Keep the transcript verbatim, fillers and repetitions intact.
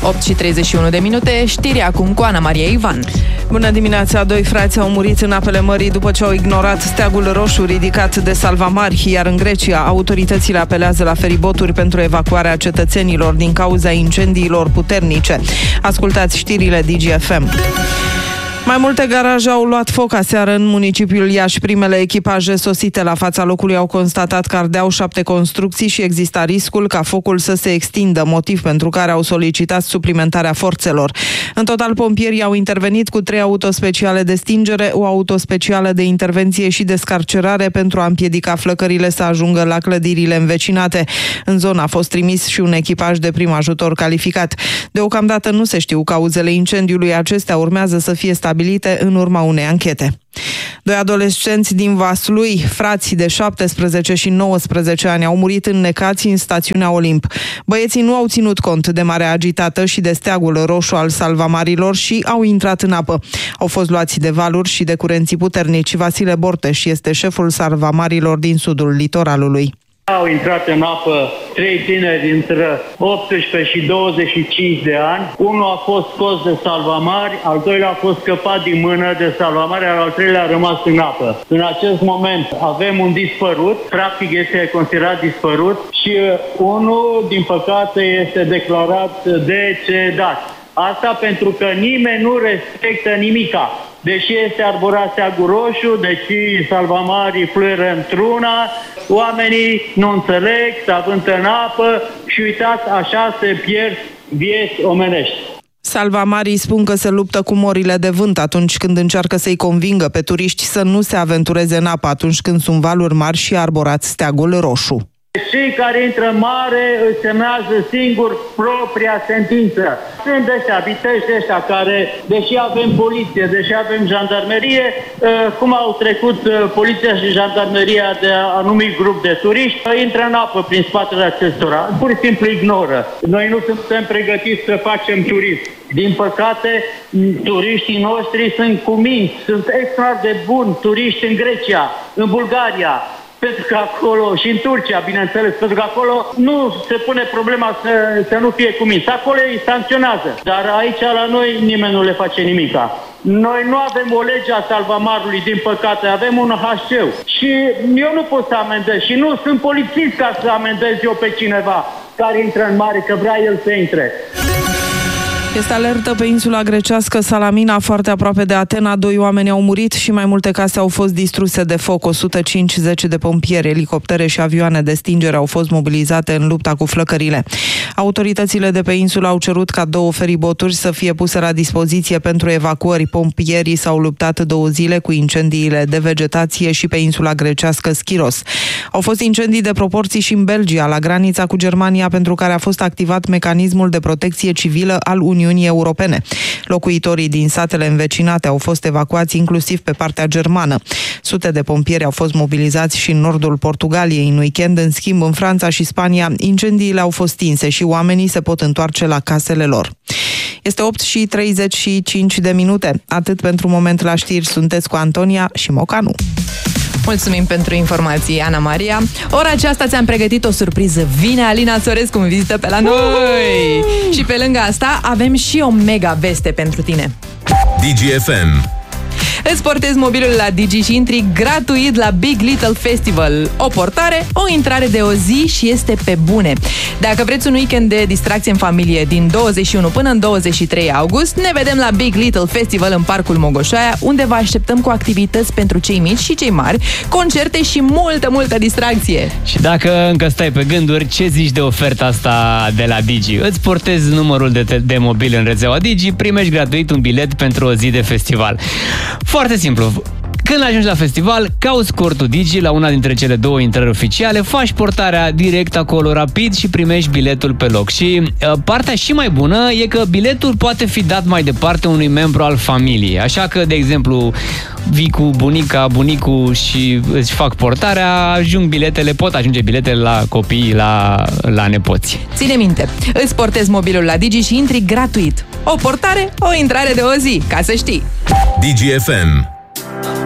opt și treizeci și unu de minute, știri acum cu Ana Maria Ivan. Bună dimineața! Doi frați au murit în apele mării după ce au ignorat steagul roșu ridicat de salvamari, iar în Grecia autoritățile apelează la feriboturi pentru evacuarea cetățenilor din cauza incendiilor puternice. Ascultați știrile D G F M. Mai multe garaje au luat foc aseară în municipiul Iași. Primele echipaje sosite la fața locului au constatat că ardeau șapte construcții și exista riscul ca focul să se extindă, motiv pentru care au solicitat suplimentarea forțelor. În total, pompierii au intervenit cu trei autospeciale de stingere, o autospecială de intervenție și descarcerare pentru a împiedica flăcările să ajungă la clădirile învecinate. În zonă a fost trimis și un echipaj de prim ajutor calificat. Deocamdată nu se știu cauzele incendiului, acestea urmează să fie stabilite în urma unei anchete. Doi adolescenți din Vaslui, frați de șaptesprezece și nouăsprezece ani, au murit înnecați în stațiunea Olimp. Băieții nu au ținut cont de marea agitată și de steagul roșu al salvamarilor și au intrat în apă. Au fost luați de valuri și de curenții puternici. Vasile Borteș este șeful salvamarilor din sudul litoralului. Au intrat în apă trei tineri între optsprezece și douăzeci și cinci de ani. Unul a fost scos de salvamari, al doilea a fost scăpat din mână de salvamari, iar al treilea a rămas în apă. În acest moment avem un dispărut, practic este considerat dispărut și unul, din păcate, este declarat decedat. Asta pentru că nimeni nu respectă nimica. Deși este arborat steagul roșu, deși salvamarii fluieră într-una, oamenii nu înțeleg, se avântă în apă și uitați, așa se pierd vieți omenești. Salvamarii spun că se luptă cu morile de vânt atunci când încearcă să-i convingă pe turiști să nu se aventureze în apă atunci când sunt valuri mari și arborat steagul roșu. Cei care intră în mare își semnează singur propria sentință. Sunt ăștia, vitești ăștia care, deși avem poliție, deși avem jandarmerie, cum au trecut poliția și jandarmeria de anumit grup de turiști, intră în apă prin spatele acestora. Pur și simplu ignoră. Noi nu suntem pregătiți să facem turism. Din păcate, turiștii noștri sunt cuminți, sunt extraordinar de buni turiști în Grecia, în Bulgaria, pentru că acolo, și în Turcia, bineînțeles, pentru că acolo nu se pune problema să, să nu fie cuminți. Acolo îi sancționează. Dar aici, la noi, nimeni nu le face nimica. Noi nu avem o lege a salvamarului, din păcate, avem un H C. Și eu nu pot să amendez și nu sunt polițist ca să amendez eu pe cineva care intră în mare, că vrea el să intre. Este alertă pe insula grecească Salamina, foarte aproape de Atena. Doi oameni au murit și mai multe case au fost distruse de foc. o sută cincizeci de pompieri, elicoptere și avioane de stingere au fost mobilizate în lupta cu flăcările. Autoritățile de pe insulă au cerut ca două feriboturi să fie puse la dispoziție pentru evacuări. Pompierii s-au luptat două zile cu incendiile de vegetație și pe insula grecească Schiros. Au fost incendii de proporții și în Belgia, la granița cu Germania, pentru care a fost activat mecanismul de protecție civilă al Uniunii Europene. Locuitorii din satele învecinate au fost evacuați inclusiv pe partea germană. Sute de pompieri au fost mobilizați și în nordul Portugaliei în weekend. În schimb, în Franța și Spania, incendiile au fost stinse și oamenii se pot întoarce la casele lor. Este opt și treizeci și cinci de minute. Atât pentru moment la știri. Sunteți cu Antonia și Mocanu. Mulțumim pentru informații, Ana Maria. Ora aceasta ți-am pregătit o surpriză. Vine Alina Sorescu în vizită pe la noi! Uh! Și pe lângă asta avem și o mega veste pentru tine. D G F M. Îți portezi mobilul la Digi și intri gratuit la Big Little Festival. O portare, o intrare de o zi și este pe bune. Dacă vreți un weekend de distracție în familie din douăzeci și unu până în douăzeci și trei august, ne vedem la Big Little Festival în Parcul Mogoșoaia, unde vă așteptăm cu activități pentru cei mici și cei mari, concerte și multă, multă distracție. Și dacă încă stai pe gânduri, ce zici de oferta asta de la Digi? Îți portezi numărul de, de mobil în rețeaua Digi, primești gratuit un bilet pentru o zi de festival. Foarte simplu. Când ajungi la festival, cauți cortul Digi la una dintre cele două intrări oficiale, faci portarea direct acolo rapid și primești biletul pe loc. Și uh, partea și mai bună e că biletul poate fi dat mai departe unui membru al familiei. Așa că, de exemplu, vii cu bunica, bunicul și îți fac portarea, ajung biletele, pot ajunge biletele la copii, la, la nepoți. Ține minte, îți portezi mobilul la Digi și intri gratuit. O portare, o intrare de o zi, ca să știi. D G F M.